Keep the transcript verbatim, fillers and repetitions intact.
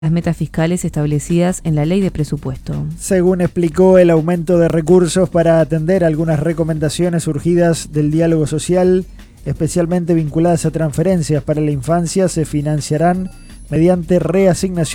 las metas fiscales establecidas en la ley de presupuesto. Según explicó, el aumento de recursos para atender algunas recomendaciones surgidas del diálogo social, especialmente vinculadas a transferencias para la infancia, se financiarán mediante reasignación